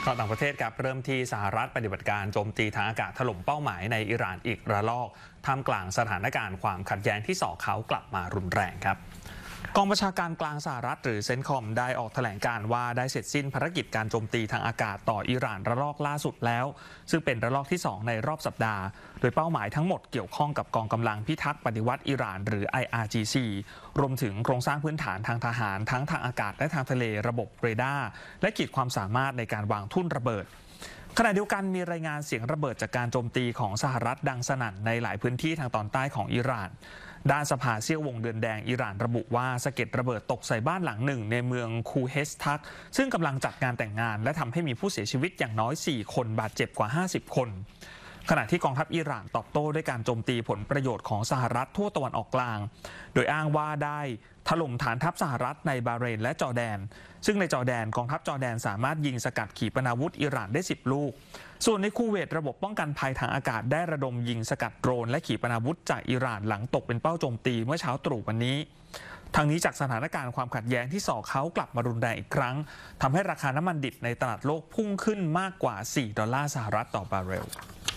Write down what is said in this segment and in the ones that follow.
ข่าวต่างประเทศครับเริ่มที่สหรัฐปฏิบัติการโจมตีทางอากาศถล่มเป้าหมายในอิหร่านอีกระลอกท่ามกลางสถานการณ์ความขัดแย้งที่ส่อเขากลับมารุนแรงครับกองบัญชาการกลางสหรัฐหรือเซนคอมได้ออกแถลงการว่าได้เสร็จสิ้นภารกิจการโจมตีทางอากาศต่ออิหร่านระลอกล่าสุดแล้วซึ่งเป็นระลอกที่2ในรอบสัปดาห์โดยเป้าหมายทั้งหมดเกี่ยวข้องกับกองกำลังพิทักษ์ปฏิวัติอิหร่านหรือ IRGC รวมถึงโครงสร้างพื้นฐานทางทหารทั้งทางอากาศและทางทะเลระบบเรดาร์และขีดความสามารถในการวางทุ่นระเบิดขณะเดียวกันมีรายงานเสียงระเบิดจากการโจมตีของสหรัฐดังสนั่นในหลายพื้นที่ทางตอนใต้ของอิหร่านด้านสภาเซี่ยววงเดือนแดงอิหร่านระบุว่าสะเก็ดระเบิดตกใส่บ้านหลังหนึ่งในเมืองคูเฮสทักซึ่งกำลังจัดงานแต่งงานและทำให้มีผู้เสียชีวิตอย่างน้อย4คนบาดเจ็บกว่า50คนขณะที่กองทัพอิหร่านตอบโต้ด้วยการโจมตีผลประโยชน์ของสหรัฐทั่วตะวันออกกลางโดยอ้างว่าได้ถล่มฐานทัพสหรัฐในบาห์เรนและจอร์แดนซึ่งในจอร์แดนกองทัพจอร์แดนสามารถยิงสกัดขีปนาวุธอิหร่านได้10ลูกส่วนในคูเวตระบบป้องกันภัยทางอากาศได้ระดมยิงสกัดโดรนและขีปนาวุธจากอิหร่านหลังตกเป็นเป้าโจมตีเมื่อเช้าตรู่วันนี้ทางนี้จากสถานการณ์ความขัดแย้งที่ส่อเขากลับมารุนแรงอีกครั้งทำให้ราคาน้ำมันดิบในตลาดโลกพุ่งขึ้นมากกว่า$4สหรัฐต่อบาร์เรล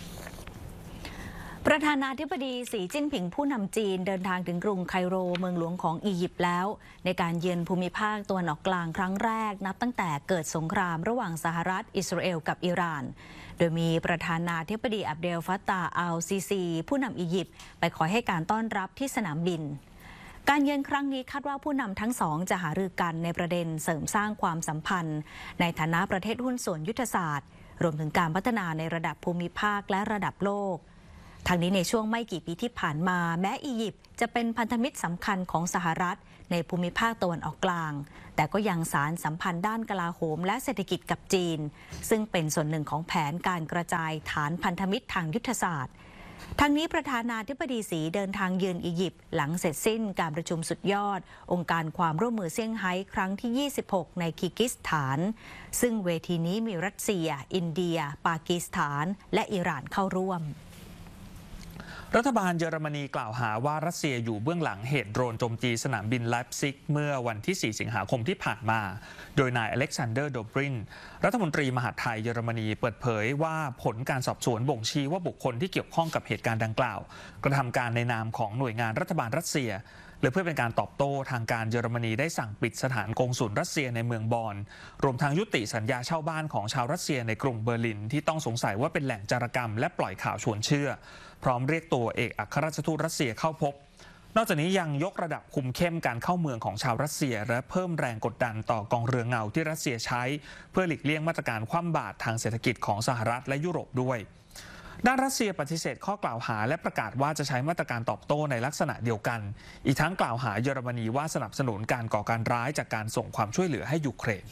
ประธานาธิบดีสีจิ้นผิงผู้นำจีนเดินทางถึงกรุงไคโรเมืองหลวงของอียิปต์แล้วในการเยือนภูมิภาคตะวันออกกลางครั้งแรกนับตั้งแต่เกิดสงครามระหว่างสหรัฐอิสราเอลกับอิหร่านโดยมีประธานาธิบดีอับเดลฟัตตาอัลซีซีผู้นำอียิปต์ไปขอให้การต้อนรับที่สนามบินการเยือนครั้งนี้คาดว่าผู้นำทั้งสองจะหารือกันในประเด็นเสริมสร้างความสัมพันธ์ในฐานะประเทศหุ้นส่วนยุทธศาสตร์รวมถึงการพัฒนาในระดับภูมิภาคและระดับโลกทางนี้ในช่วงไม่กี่ปีที่ผ่านมาแม้อียิปต์จะเป็นพันธมิตรสำคัญของสหรัฐในภูมิภาคตะวันออกกลางแต่ก็ยังสานสัมพันธ์ด้านกลาโหมและเศรษฐกิจกับจีนซึ่งเป็นส่วนหนึ่งของแผนการกระจายฐานพันธมิตรทางยุทธศาสตร์ทางนี้ประธานาธิบดีสีเดินทางเยือนอียิปต์หลังเสร็จสิ้นการประชุมสุดยอดองค์การความร่วมมือเซี่ยงไฮ้ครั้งที่26ในคีร์กิสถานซึ่งเวทีนี้มีรัสเซียอินเดียปากีสถานและอิหร่านเข้าร่วมรัฐบาลเยอรมนีกล่าวหาว่ารัสเซียอยู่เบื้องหลังเหตุโดรนโจมตีสนามบินไลป์ซิกเมื่อวันที่4สิงหาคมที่ผ่านมาโดยนายอเล็กซานเดอร์โดบรินรัฐมนตรีมหาดไทยเยอรมนีเปิดเผยว่าผลการสอบสวนบ่งชี้ว่าบุคคลที่เกี่ยวข้องกับเหตุการณ์ดังกล่าวกระทำการในนามของหน่วยงานรัฐบาลรัสเซียและเพื่อเป็นการตอบโต้ทางการเยอรมนีได้สั่งปิดสถานกงสุลรัสเซียในเมืองบอนรวมทั้งยุติสัญญาเช่าบ้านของชาวรัสเซียในกรุงเบอร์ลินที่ต้องสงสัยว่าเป็นแหล่งจารกรรมและปล่อยข่าวชวนเชื่อพร้อมเรียกตัวเอกอัครราชทูตรัสเซียเข้าพบนอกจากนี้ยังยกระดับคุมเข้มการเข้าเมืองของชาวรัสเซียและเพิ่มแรงกดดันต่อกองเรือเงาที่รัสเซียใช้เพื่อหลีกเลี่ยงมาตรการคว่ำบาตรทางเศรษฐกิจของสหรัฐและยุโรปด้วยด้านรัสเซียปฏิเสธข้อกล่าวหาและประกาศว่าจะใช้มาตรการตอบโต้ในลักษณะเดียวกันอีกทั้งกล่าวหาเยอรมนีว่าสนับสนุนการก่อการร้ายจากการส่งความช่วยเหลือให้ยูเครน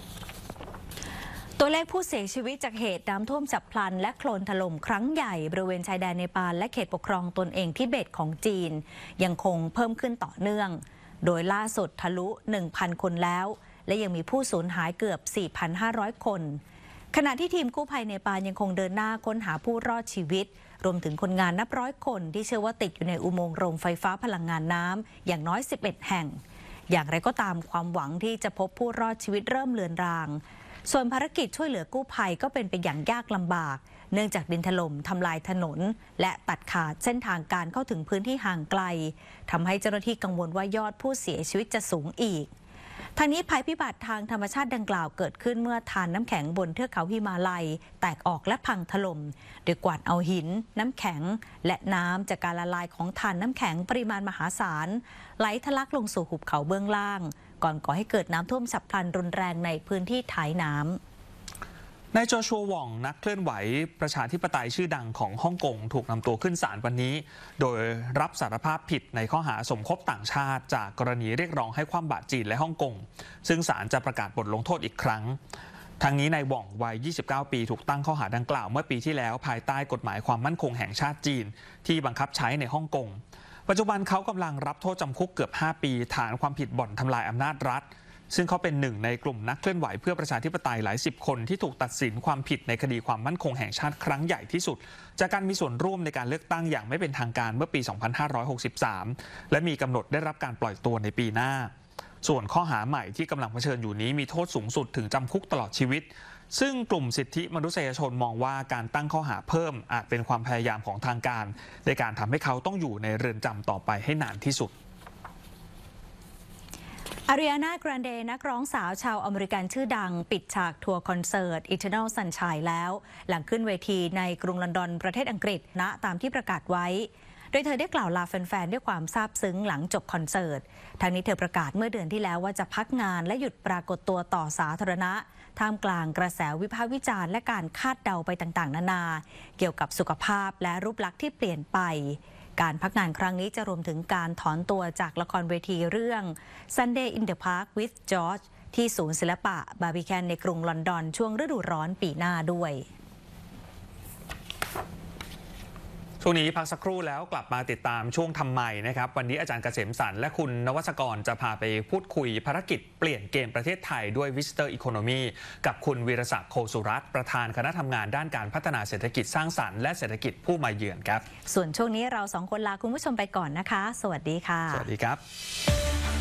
ตัวเลขผู้เสียชีวิตจากเหตุน้ำท่วมฉับพลันและโคลนถล่มครั้งใหญ่บริเวณชายแดนเนปาลและเขตปกครองตนเองทิเบตของจีนยังคงเพิ่มขึ้นต่อเนื่องโดยล่าสุดทะลุ 1,000 คนแล้วและยังมีผู้สูญหายเกือบ 4,500 คนขณะที่ทีมกู้ภัยเนปาลยังคงเดินหน้าค้นหาผู้รอดชีวิตรวมถึงคนงานนับร้อยคนที่เชื่อว่าติดอยู่ในอุโมงค์โรงไฟฟ้าพลังงานน้ำอย่างน้อย11แห่งอย่างไรก็ตามความหวังที่จะพบผู้รอดชีวิตเริ่มเลือนรางส่วนภารกิจช่วยเหลือกู้ภัยก็เป็นไปอย่างยากลำบากเนื่องจากดินถล่มทำลายถนนและตัดขาดเส้นทางการเข้าถึงพื้นที่ห่างไกลทำให้เจ้าหน้าที่กังวลว่ายอดผู้เสียชีวิตจะสูงอีกทางนี้ภัยพิบัติทางธรรมชาติดังกล่าวเกิดขึ้นเมื่อทานน้ำแข็งบนเทือกเขาหิมาลัยแตกออกและพังถล่มโดยกวาดเอาหินน้ำแข็งและน้ำจากการละลายของทานน้ำแข็งปริมาณมหาศาลไหลทะลักลงสู่หุบเขาเบื้องล่างก่อนก่อให้เกิดน้ำท่วมฉับพลันรุนแรงในพื้นที่ท้ายน้ำนายโจชัวหว่องนักเคลื่อนไหวประชาธิปไตยชื่อดังของฮ่องกงถูกนำตัวขึ้นศาลวันนี้โดยรับสารภาพผิดในข้อหาสมคบต่างชาติจากกรณีเรียกร้องให้คว่ำบาตรจีนและฮ่องกงซึ่งศาลจะประกาศบทลงโทษอีกครั้งทางนี้นายหว่องวัย29ปีถูกตั้งข้อหาดังกล่าวเมื่อปีที่แล้วภายใต้กฎหมายความมั่นคงแห่งชาติจีนที่บังคับใช้ในฮ่องกงปัจจุบันเขากำลังรับโทษจำคุกเกือบ5ปีฐานความผิดบ่อนทำลายอำนาจรัฐซึ่งเขาเป็นหนึ่งในกลุ่มนักเคลื่อนไหวเพื่อประชาธิปไตยหลายสิบคนที่ถูกตัดสินความผิดในคดีความมั่นคงแห่งชาติครั้งใหญ่ที่สุดจากการมีส่วนร่วมในการเลือกตั้งอย่างไม่เป็นทางการเมื่อปี 2563 และมีกำหนดได้รับการปล่อยตัวในปีหน้าส่วนข้อหาใหม่ที่กำลังเผชิญอยู่นี้มีโทษสูงสุดถึงจำคุกตลอดชีวิตซึ่งกลุ่มสิทธิมนุษยชนมองว่าการตั้งข้อหาเพิ่มอาจเป็นความพยายามของทางการในการทำให้เขาต้องอยู่ในเรือนจำต่อไปให้นานที่สุดอาริอานา แกรนเด นักร้องสาวชาวอเมริกันชื่อดังปิดฉากทัวร์คอนเสิร์ต Eternal Sunshine แล้วหลังขึ้นเวทีในกรุงลอนดอนประเทศอังกฤษณตามที่ประกาศไว้โดยเธอได้กล่าวลาแฟนๆด้วยความซาบซึ้งหลังจบคอนเสิร์ตทางนี้เธอประกาศเมื่อเดือนที่แล้วว่าจะพักงานและหยุดปรากฏตัวต่อสาธารณะท่ามกลางกระแสวิพากษ์วิจารณ์และการคาดเดาไปต่างๆนานาเกี่ยวกับสุขภาพและรูปลักษณ์ที่เปลี่ยนไปการพักงานครั้งนี้จะรวมถึงการถอนตัวจากละครเวทีเรื่อง Sunday in the Park with George ที่ศูนย์ศิลปะบาร์บิแคนในกรุงลอนดอนช่วงฤดูร้อนปีหน้าด้วยช่วงนี้พักสักครู่แล้วกลับมาติดตามช่วงทำไมนะครับวันนี้อาจารย์เกษมสรรและคุณนวัชกรจะพาไปพูดคุยภารกิจเปลี่ยนเกมประเทศไทยด้วย Visitor Economy กับคุณวีรศักดิ์โคสุรัตน์ประธานคณะทำงานด้านการพัฒนาเศรษฐกิจสร้างสรรค์และเศรษฐกิจผู้มาเยือนครับส่วนช่วงนี้เราสองคนลาคุณผู้ชมไปก่อนนะคะสวัสดีค่ะสวัสดีครับ